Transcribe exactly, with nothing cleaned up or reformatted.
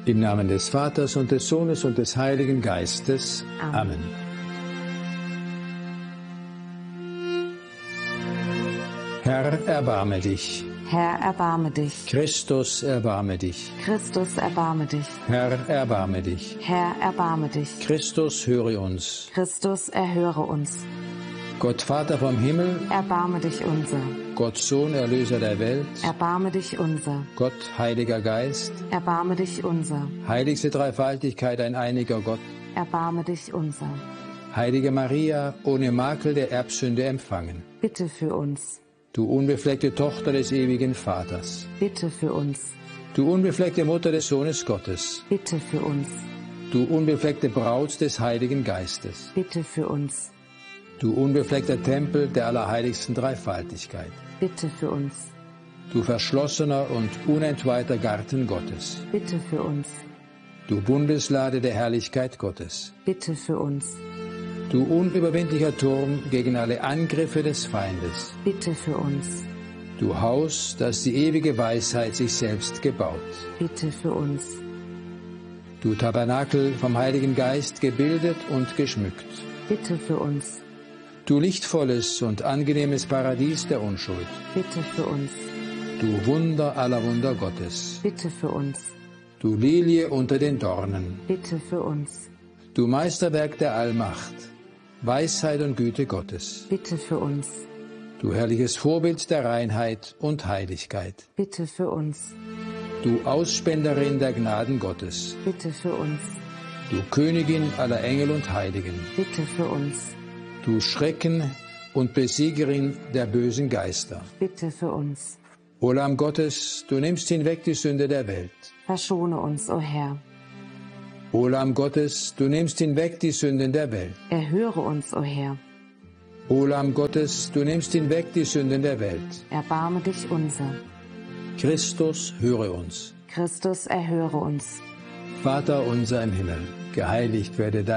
Im Namen des Vaters und des Sohnes und des Heiligen Geistes. Amen. Amen. Herr, erbarme dich. Herr, erbarme dich. Christus, erbarme dich. Christus, erbarme dich. Herr, erbarme dich. Herr, erbarme dich. Christus, höre uns. Christus, erhöre uns. Gott Vater vom Himmel, Erbarme dich unser. Gott Sohn, Erlöser der Welt, Erbarme dich unser. Gott, Heiliger Geist, Erbarme dich unser. heiligste Dreifaltigkeit, ein einiger Gott, Erbarme dich unser. Heilige Maria, ohne Makel der Erbsünde empfangen, Bitte für uns. du unbefleckte Tochter des ewigen Vaters, Bitte für uns. du unbefleckte Mutter des Sohnes Gottes, Bitte für uns. du unbefleckte Braut des Heiligen Geistes, Bitte für uns. du unbefleckter Tempel der allerheiligsten Dreifaltigkeit, Bitte für uns. du verschlossener und unentweihter Garten Gottes, Bitte für uns. du Bundeslade der Herrlichkeit Gottes, Bitte für uns. du unüberwindlicher Turm gegen alle Angriffe des Feindes, Bitte für uns. du Haus, das die ewige Weisheit sich selbst gebaut, Bitte für uns. du Tabernakel vom Heiligen Geist gebildet und geschmückt, Bitte für uns. du lichtvolles und angenehmes Paradies der Unschuld, Bitte für uns. du Wunder aller Wunder Gottes, Bitte für uns. du Lilie unter den Dornen, Bitte für uns. du Meisterwerk der Allmacht, Weisheit und Güte Gottes, Bitte für uns. du herrliches Vorbild der Reinheit und Heiligkeit, Bitte für uns. du Ausspenderin der Gnaden Gottes, Bitte für uns. du Königin aller Engel und Heiligen, Bitte für uns. du Schrecken und Besiegerin der bösen Geister. Bitte für uns. O Lamm Gottes, du nimmst hinweg die Sünde der Welt. Verschone uns, o Herr. O Lamm Gottes, du nimmst hinweg die Sünden der Welt. Erhöre uns, o Herr. O Lamm Gottes, du nimmst hinweg die Sünden der Welt. Erbarme dich unser. Christus, höre uns. Christus, erhöre uns. Vater unser im Himmel, geheiligt werde dein